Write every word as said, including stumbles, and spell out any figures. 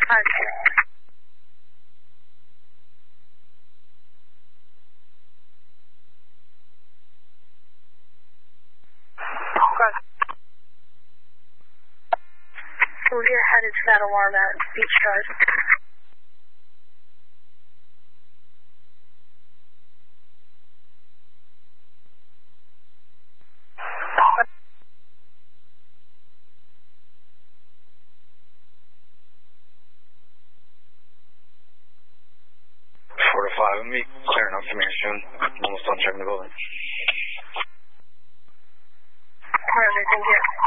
So we're headed to that alarm at Beach Drive. Four to five, I'm be clearing up from here soon. I'm almost done checking the building. Alright, thank you.